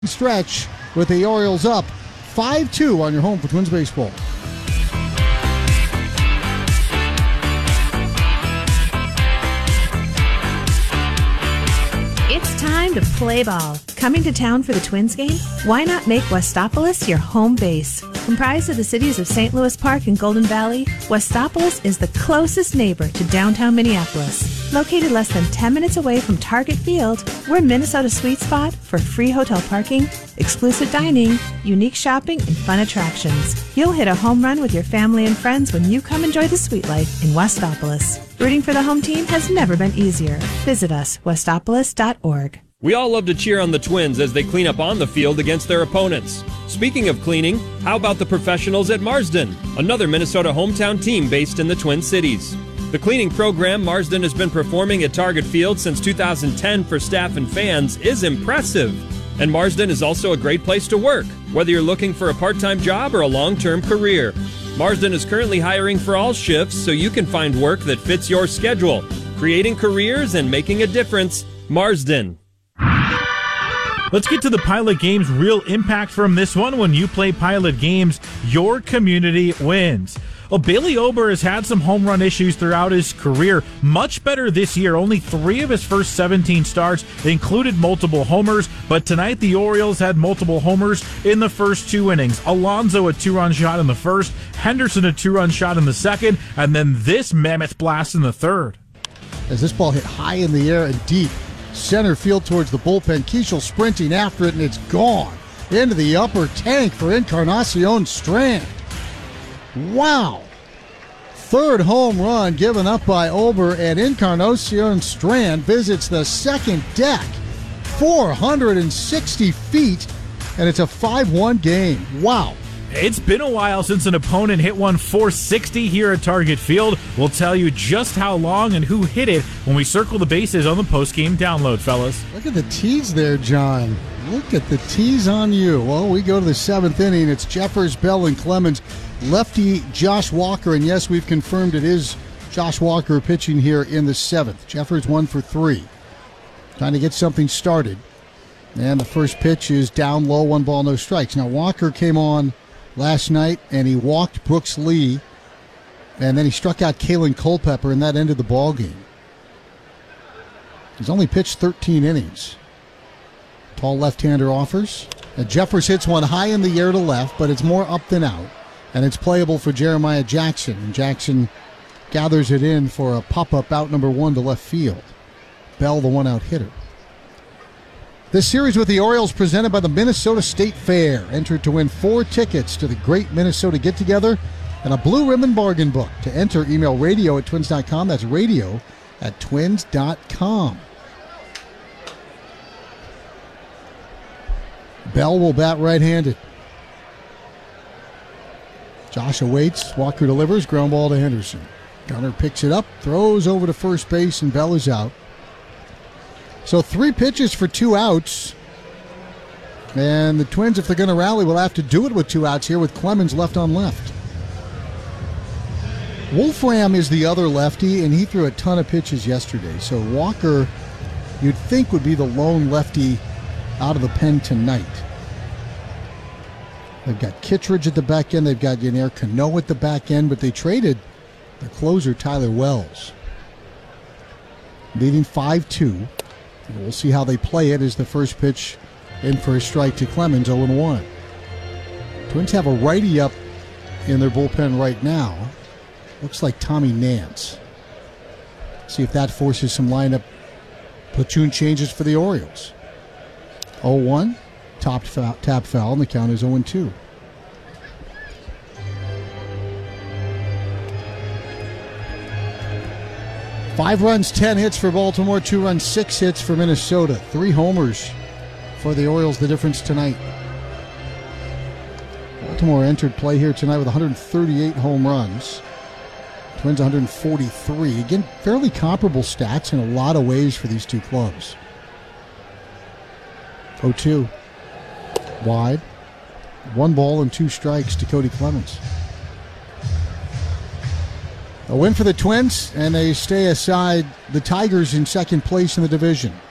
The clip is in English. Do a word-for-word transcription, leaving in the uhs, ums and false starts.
Stretch with the Orioles up five two on your home for Twins baseball. It's time to play ball. Coming to town for the Twins game? Why not make Westopolis your home base? Comprised of the cities of Saint Louis Park and Golden Valley, Westopolis is the closest neighbor to downtown Minneapolis. Located less than ten minutes away from Target Field, we're Minnesota's sweet spot for free hotel parking, exclusive dining, unique shopping, and fun attractions. You'll hit a home run with your family and friends when you come enjoy the sweet life in Westopolis. Rooting for the home team has never been easier. Visit us, westopolis dot org. We all love to cheer on the Twins as they clean up on the field against their opponents. Speaking of cleaning, how about the professionals at Marsden, another Minnesota hometown team based in the Twin Cities? The cleaning program Marsden has been performing at Target Field since two thousand ten for staff and fans is impressive. And Marsden is also a great place to work, whether you're looking for a part-time job or a long-term career. Marsden is currently hiring for all shifts so you can find work that fits your schedule. Creating careers and making a difference. Marsden. Let's get to the Pilot Games real impact from this one. When you play Pilot Games, your community wins. Well, Bailey Ober has had some home run issues throughout his career. Much better this year. Only three of his first seventeen starts included multiple homers, but tonight the Orioles had multiple homers in the first two innings. Alonso a two-run shot in the first, Henderson a two-run shot in the second, and then this mammoth blast in the third. As this ball hit high in the air and deep, center field towards the bullpen. Keishel sprinting after it, and it's gone into the upper tank for Encarnacion Strand. Wow. Third home run given up by Ober, and Encarnacion Strand visits the second deck. four hundred sixty feet, and it's a five one game. Wow. It's been a while since an opponent hit one four sixty here at Target Field. We'll tell you just how long and who hit it when we circle the bases on the post-game download, fellas. Look at the tees there, John. Look at the tees on you. Well, we go to the seventh inning. It's Jeffers, Bell, and Clemens. Lefty Josh Walker, and yes, we've confirmed it is Josh Walker pitching here in the seventh. Jeffers one for three. Trying to get something started. And the first pitch is down low, one ball, no strikes. Now, Walker came on last night, and he walked Brooks Lee, and then he struck out Kalen Culpepper, and that ended the ball game. He's only pitched thirteen innings. Tall left-hander offers. Now Jeffers hits one high in the air to left, but it's more up than out, and it's playable for Jeremiah Jackson. And Jackson gathers it in for a pop-up out number one to left field. Bell, the one-out hitter. This series with the Orioles presented by the Minnesota State Fair. Enter to win four tickets to the Great Minnesota Get-Together and a Blue Ribbon Bargain Book. To enter, email radio at twins dot com. That's radio at twins dot com. Bell will bat right-handed. Josh awaits. Walker delivers. Ground ball to Henderson. Gunnar picks it up, throws over to first base, and Bell is out. So three pitches for two outs. And the Twins, if they're going to rally, will have to do it with two outs here with Clemens left on left. Wolfram is the other lefty, and he threw a ton of pitches yesterday. So Walker, you'd think, would be the lone lefty out of the pen tonight. They've got Kittredge at the back end. They've got Yennier Cano at the back end, but they traded the closer, Tyler Wells. Leading five two. We'll see how they play it as the first pitch in for a strike to Clemens, oh and one. Twins have a righty up in their bullpen right now. Looks like Tommy Nance. See if that forces some lineup platoon changes for the Orioles. oh one, top foul, tap foul, and the count is oh and two. Five runs, ten hits for Baltimore, two runs, six hits for Minnesota. Three homers for the Orioles, the difference tonight. Baltimore entered play here tonight with one hundred thirty-eight home runs. Twins one hundred forty-three. Again, fairly comparable stats in a lot of ways for these two clubs. oh two. Wide. One ball and two strikes to Cody Clemens. A win for the Twins, and they stay aside the Tigers in second place in the division.